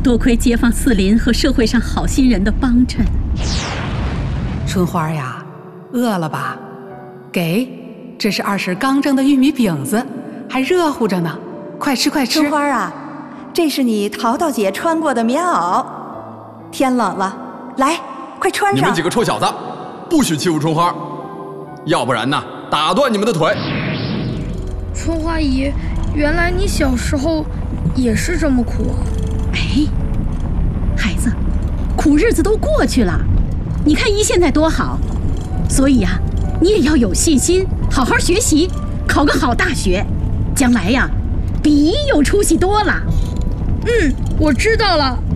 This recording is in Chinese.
多亏街坊四邻和社会上好心人的帮衬。 春花呀，饿了吧？给，这是二婶刚蒸的玉米饼子，还热乎着呢，快吃快吃。 春花啊，这是你淘淘姐穿过的棉袄，天冷了，来，快穿上。 你们几个臭小子，不许欺负春花，要不然呢，打断你们的腿。 春花姨，原来你小时候也是这么苦啊！ 哎，孩子，苦日子都过去了，你看姨现在多好，所以啊，你也要有信心，好好学习，考个好大学，将来呀，比姨有出息多了。 我知道了。